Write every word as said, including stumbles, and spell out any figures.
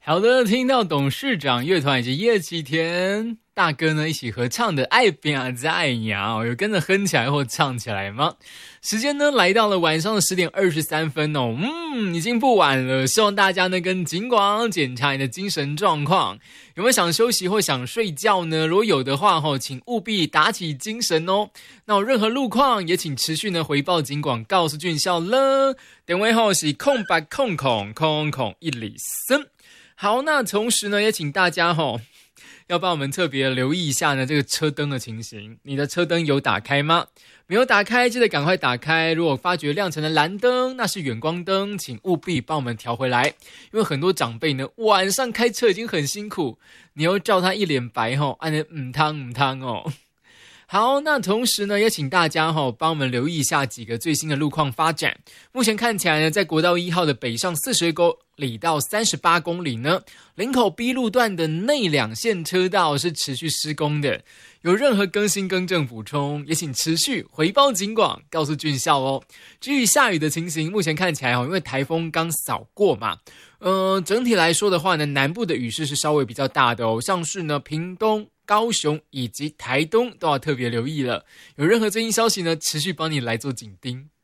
好的，听到董事长乐团以及叶启田大哥呢一起合唱的《爱拼才爱娘》，有跟着哼起来或唱起来吗？时间呢来到了晚上的十点二十三分哦，嗯，已经不晚了。希望大家呢跟警广检查你的精神状况，有没有想休息或想睡觉呢？如果有的话吼，请务必打起精神哦。那有任何路况也请持续呢回报警广，告诉俊孝了。电话号是空白空空空空一里森。好，那同时呢，也请大家吼，要帮我们特别留意一下呢这个车灯的情形。你的车灯有打开吗？没有打开，记得赶快打开。如果发觉亮成了蓝灯，那是远光灯，请务必帮我们调回来。因为很多长辈呢晚上开车已经很辛苦，你又照他一脸白吼，按的唔汤唔汤哦。好，那同时呢，也请大家哈、哦、帮我们留意一下几个最新的路况发展。目前看起来呢，在国道一号的北上四十公里到三十八公里呢，林口 B 路段的内两线车道是持续施工的。有任何更新更正补充，也请持续回报警广，告诉俊孝哦。至于下雨的情形，目前看起来因为台风刚扫过嘛，呃，整体来说的话呢，南部的雨势是稍微比较大的哦，像是呢屏东、高雄以及台东都要特别留意了。有任何最新消息呢，持续帮你来做紧盯。